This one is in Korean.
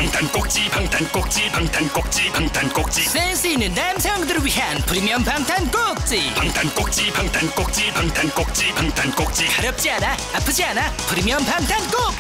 방탄꼭지 방탄꼭지 방탄꼭지 방탄꼭지. 센스 있는 남성들을 위한 프리미엄 방탄꼭지. 방탄꼭지 방탄꼭지 방탄꼭지 방탄꼭지. 가렵지 않아, 아프지 않아, 프리미엄 방탄꼭지.